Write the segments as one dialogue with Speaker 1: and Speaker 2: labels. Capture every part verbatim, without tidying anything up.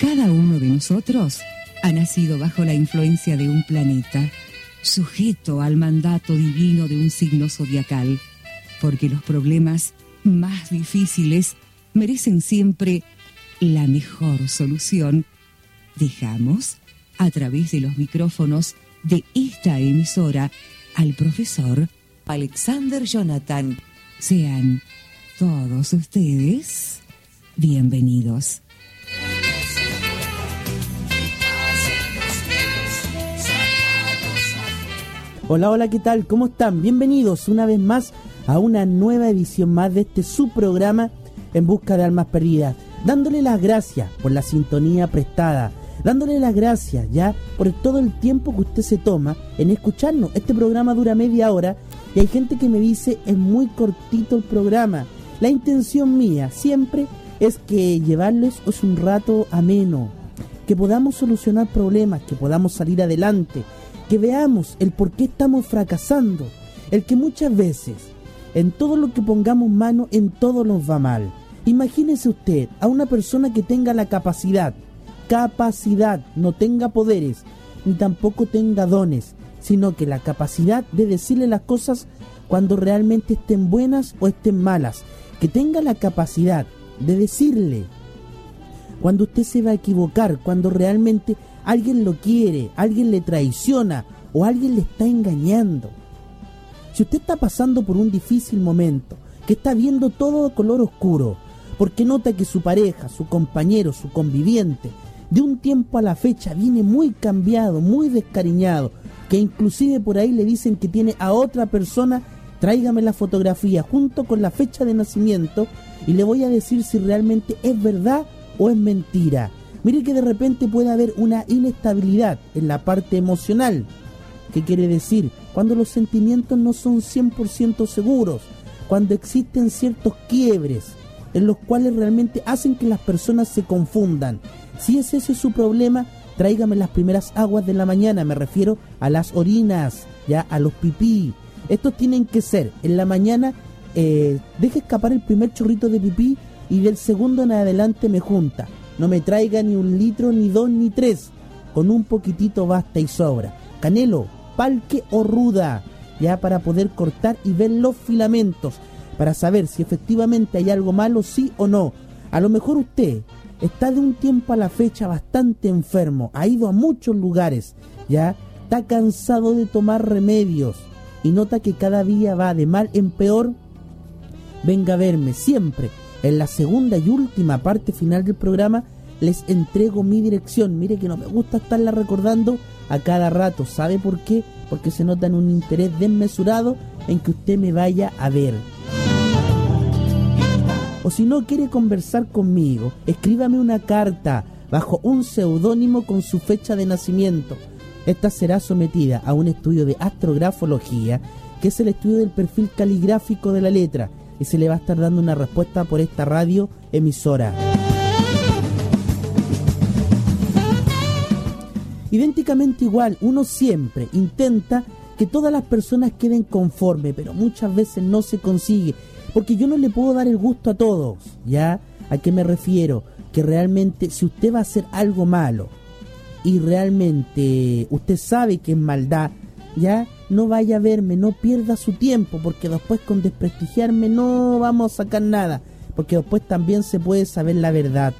Speaker 1: Cada uno de nosotros ha nacido bajo la influencia de un planeta, sujeto al mandato divino de un signo zodiacal, porque los problemas más difíciles merecen siempre la mejor solución. Dejamos, a través de los micrófonos de esta emisora, al profesor Alexander Jonathan. Sean todos ustedes bienvenidos.
Speaker 2: Hola, hola, ¿qué tal? ¿Cómo están? Bienvenidos una vez más a una nueva edición más de este su programa En Busca de Almas Perdidas. Dándole las gracias por la sintonía prestada, dándole las gracias ya por todo el tiempo que usted se toma en escucharnos. Este programa dura media hora y hay gente que me dice es muy cortito el programa. La intención mía siempre es que llevarles es un rato ameno, que podamos solucionar problemas, que podamos salir adelante, que veamos el por qué estamos fracasando, el que muchas veces en todo lo que pongamos mano, en todo nos va mal. Imagínese usted a una persona que tenga la capacidad, capacidad, no tenga poderes, ni tampoco tenga dones, sino que la capacidad de decirle las cosas cuando realmente estén buenas o estén malas, que tenga la capacidad de decirle cuando usted se va a equivocar, cuando realmente alguien lo quiere, alguien le traiciona o alguien le está engañando. Si usted está pasando por un difícil momento, que está viendo todo de color oscuro, porque nota que su pareja, su compañero, su conviviente, de un tiempo a la fecha viene muy cambiado, muy descariñado, que inclusive por ahí le dicen que tiene a otra persona, tráigame la fotografía junto con la fecha de nacimiento y le voy a decir si realmente es verdad o es mentira. Mire que de repente puede haber una inestabilidad en la parte emocional. ¿Qué quiere decir? Cuando los sentimientos no son cien por ciento seguros, cuando existen ciertos quiebres en los cuales realmente hacen que las personas se confundan. Si es ese su problema, tráigame las primeras aguas de la mañana, me refiero a las orinas, ya a los pipí. Estos tienen que ser en la mañana, eh, deje escapar el primer chorrito de pipí y del segundo en adelante me junta. No me traiga ni un litro, ni dos, ni tres. Con un poquitito basta y sobra. Canelo, palque o ruda, ya para poder cortar y ver los filamentos, para saber si efectivamente hay algo malo, sí o no. A lo mejor usted está de un tiempo a la fecha bastante enfermo, ha ido a muchos lugares, ya está cansado de tomar remedios y nota que cada día va de mal en peor. Venga a verme siempre. En la segunda y última parte final del programa les entrego mi dirección. Mire que no me gusta estarla recordando a cada rato. ¿Sabe por qué? Porque se nota en un interés desmesurado en que usted me vaya a ver. O si no quiere conversar conmigo, escríbame una carta bajo un seudónimo con su fecha de nacimiento. Esta será sometida a un estudio de astrografología, que es el estudio del perfil caligráfico de la letra, y se le va a estar dando una respuesta por esta radio emisora. Idénticamente igual, uno siempre intenta que todas las personas queden conformes, pero muchas veces no se consigue, porque yo no le puedo dar el gusto a todos, ¿ya? ¿A qué me refiero? Que realmente si usted va a hacer algo malo y realmente usted sabe que es maldad, ¿ya? No vaya a verme, no pierda su tiempo, porque después con desprestigiarme no vamos a sacar nada, porque después también se puede saber la verdad.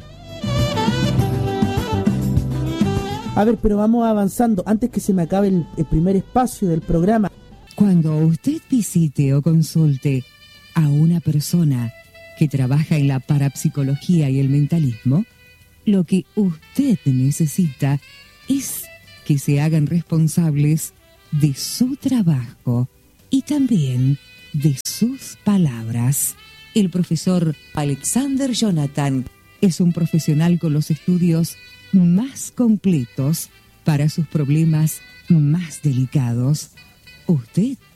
Speaker 2: A ver, pero vamos avanzando, antes que se me acabe el, el primer espacio del programa.
Speaker 1: Cuando usted visite o consulte a una persona que trabaja en la parapsicología y el mentalismo, lo que usted necesita es que se hagan responsables de su trabajo y también de sus palabras. El profesor Alexander Jonathan es un profesional con los estudios más completos para sus problemas más delicados. Usted